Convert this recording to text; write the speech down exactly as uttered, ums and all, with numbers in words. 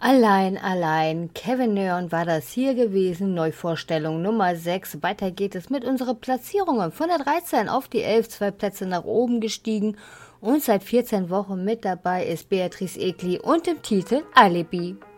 Allein, allein. Kevin Neon war das hier gewesen. Neuvorstellung Nummer sechs. Weiter geht es mit unseren Platzierungen. Von der dreizehn auf die elf, zwei Plätze nach oben gestiegen. Und seit vierzehn Wochen mit dabei ist Beatrice Egli und im Titel Alibi.